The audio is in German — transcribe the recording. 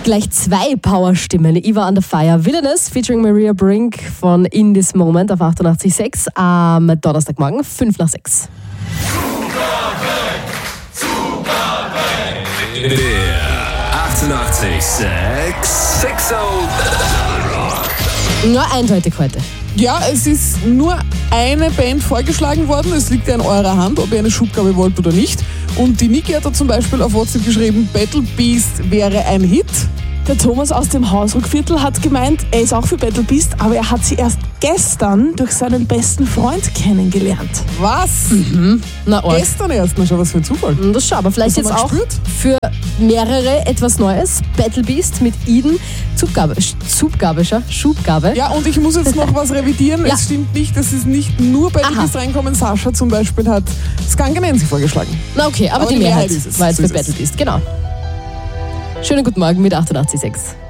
Gleich 2 Powerstimmen. Eva Under Fire, Villainous featuring Maria Brink von In This Moment auf 88.6 am Donnerstagmorgen, 5:05. Der 88.6 Ja, eindeutig heute. Ja, es ist nur eine Band vorgeschlagen worden. Es liegt ja in eurer Hand, ob ihr eine Schubgabe wollt oder nicht. Und die Niki hat da zum Beispiel auf WhatsApp geschrieben, Battle Beast wäre ein Hit. Der Thomas aus dem Hausruckviertel hat gemeint, er ist auch für Battle Beast, aber er hat sie erst gestern durch seinen besten Freund kennengelernt. Was? Na, arg. Gestern erst, na schau, was für ein Zufall. Das schau, aber vielleicht Hast du jetzt mal auch gespürt? für mehrere etwas Neues. Battle Beast mit Eden. Schubgabe. Ja, und ich muss jetzt noch was revidieren. Ja. Es stimmt nicht, dass es nicht nur Battle Aha. Beast reinkommen. Sascha zum Beispiel hat Skanganensi vorgeschlagen. Na okay, aber die die Mehrheit Mehrheit ist es. war jetzt So für ist es. Battle Beast, genau. Schönen guten Morgen mit 88.6.